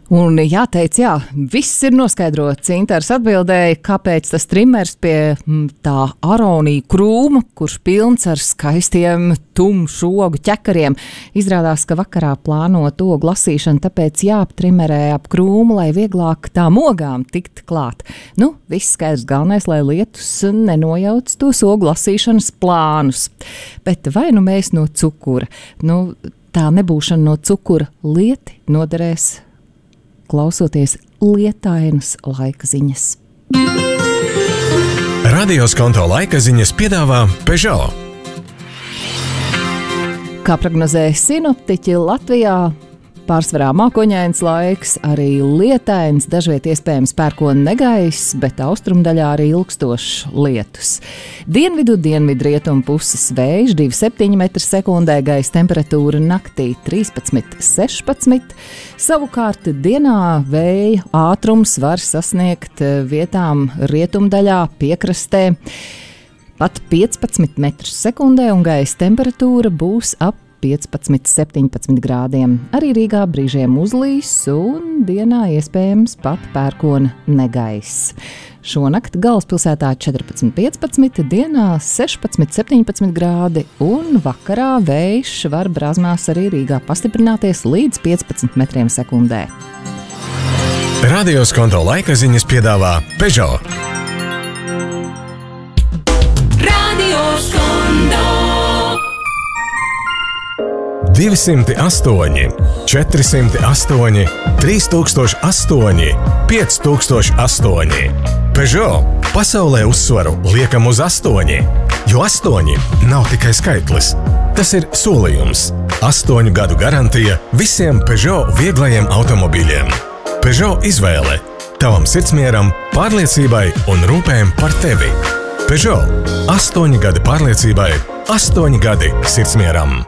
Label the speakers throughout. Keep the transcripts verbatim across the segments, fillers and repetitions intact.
Speaker 1: Un jāteic, jā, viss ir noskaidrots. Inters atbildēja, kāpēc tas trimers pie tā aronija krūma, kurš pilns ar skaistiem tumšu ogu ķekariem. Izrādās, ka vakarā plānot ogu lasīšanu, tāpēc jāaptrimerē ap krūmu, lai vieglāk tām ogām tikt klāt. Nu, viss skaidrs, galvenais, lai lietus nenojauc tos ogu lasīšanas plānus. Bet vai nu mēs no cukura? Nu, tā nebūšana no cukura lieti noderēs, klausoties lietainas laika ziņas.
Speaker 2: Radio Skonto laika ziņas piedāvā Peugeot.
Speaker 1: Kā prognozēja sinoptiķi, Latvijā pārsvarā mākoņains laiks, arī lietains, dažviet iespējams pērkona negaiss, bet austrumdaļā arī ilgstošs lietus. Dienvidu, dienvidu rietumu puses vējš divi septiņi metri sekundē, gaisa temperatūra naktī trīspadsmit sešpadsmit. Savukārt dienā vēja ātrums var sasniegt vietām rietumdaļā piekrastē pat piecpadsmit metrus sekundē, un gaisa temperatūra būs ap piecpadsmit septiņpadsmit grādiem. Arī Rīgā brīžiem uzlīs un dienā iespējams pat pērkona negaiss. Šonakt galvaspilsētā četrpadsmit piecpadsmit, dienā sešpadsmit septiņpadsmit grādi un vakarā vējš var brāzmās arī Rīgā pastiprināties līdz piecpadsmit metriem sekundē.
Speaker 2: Radio Skonto laika ziņas piedāvā Peugeot.
Speaker 3: Radio Skonto.
Speaker 2: divsimt astoņi, četrsimt astoņi, trīs tūkstoši astoņi, pieci tūkstoši astoņi. Peugeot pasaulē uzsvaru liekam uz astoņi, jo astoņi nav tikai skaitlis. Tas ir solījums. Astoņu gadu garantija visiem Peugeot vieglajiem automobīļiem. Peugeot izvēle tavam sirdsmieram, pārliecībai un rūpēm par tevi. Peugeot astoņi gadi pārliecībai, astoņi gadi sirdsmieram.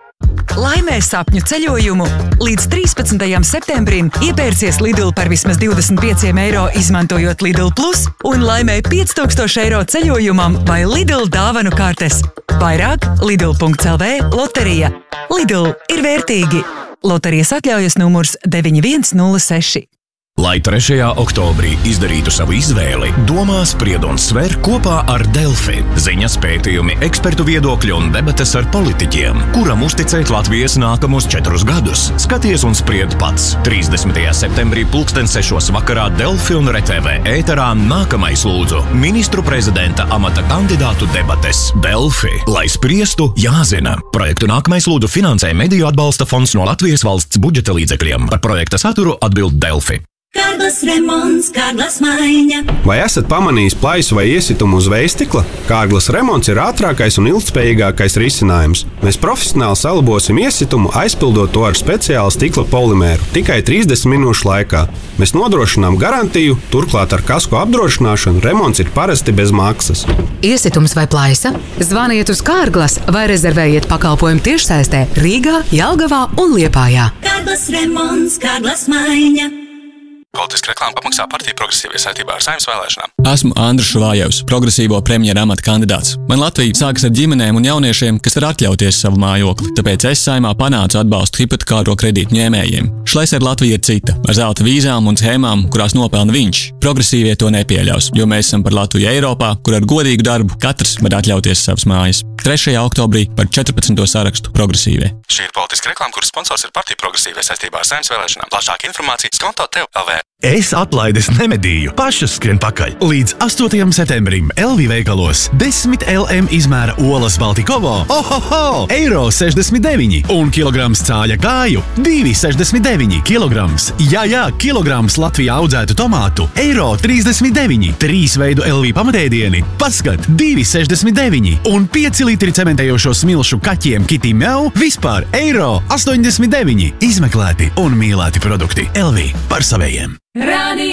Speaker 4: Laimē sapņu ceļojumu! Līdz trīspadsmitajam septembrim iepērcies Lidl par vismaz divdesmit pieciem eiro, izmantojot Lidl Plus, un laimē pieci tūkstoši eiro ceļojumam vai Lidl dāvanu kartes. Vairāk Lidl punkts el vē loterija. Lidl ir vērtīgi! Loterijas atļaujas numurs deviņi viens nulle seši.
Speaker 5: Lai trešajā oktobrī izdarītu savu izvēli, domā, spried un sver kopā ar Delfi. Ziņas, pētījumi, ekspertu viedokļi un debates ar politiķiem, kuram uzticēt Latvijas nākamos četrus gadus. Skaties un spried pats. trīsdesmitajā septembrī pulksten sešos vakarā Delfi un R T V ēterā nākamais lūdzu ministru prezidenta amata kandidātu debates. Delfi, lai spriestu, jāzina. Projektu nākamais lūdzu finansē Mediju atbalsta fonds no Latvijas valsts budžeta līdzekļiem. Par projekta saturu atbild Delfi.
Speaker 3: Kārglas remonts, Kārglas maiņa.
Speaker 6: Vai esat pamanījis plaisu vai iesitumu uz vējstikla? Kārglas remonts ir ātrākais un ilgtspējīgākais risinājums. Mēs profesionāli salabosim iesitumu, aizpildot to ar speciālu stikla polimēru tikai trīsdesmit minūšu laikā. Mēs nodrošinām garantiju, turklāt ar kasko apdrošināšanu remonts ir parasti bez maksas.
Speaker 7: Iesitums vai plaisa? Zvaniet uz Kārglas vai rezervējiet pakalpojumu tiešsaistē Rīgā, Jelgavā un Liepājā.
Speaker 3: Kārglas remonts, Kārglas maiņa.
Speaker 8: Politiska reklāma apmaksā partiju progresīvie saistībā ar Saeimas vēlēšanām.
Speaker 9: Esmu Andris Šuvājevs, progresīvo premjera amata kandidāts. Man Latvija sākas ar ģimenēm un jauniešiem, kas var atļauties savu mājokli, tāpēc es Saeimā panācu atbalstu hipotekāro kredītu ņēmējiem. Šlesera Latvija ir cita, ar zelta vīzām un schēmām, kurās nopelna viņš. Progresīvie to nepieļaus, jo mēs esam par Latviju Eiropā, kur ar godīgu darbu katrs var atļauties savas mājas. trešajā oktobrī par četrpadsmito sarakstu progresīvie.
Speaker 8: Šī ir politiska reklāma, kuras sponsors ir partiju progresīvie saistībā ar Saeimas vēlēšanām. Plašāka informācija Skonto tev L V.
Speaker 10: Es atlaides nemedīju, pašas skrien pakaļ. Līdz astotajam septembrim L V veikalos desmit L M izmēra olas Baltikovo, ohoho, eiro sešdesmit deviņi un kilograms cāļa kāju divi sešdesmit deviņi kilograms. Jā, jā, kilograms Latvijā audzētu tomātu, eiro trīsdesmit deviņi, trīs veidu L V pamatēdieni, paskat, divi sešdesmit deviņi un pieci litri cementējošo smilšu kaķiem Kitty Meow vispār eiro astoņdesmit deviņi. Izmeklēti un mīlēti produkti L V par savējiem.
Speaker 3: Radio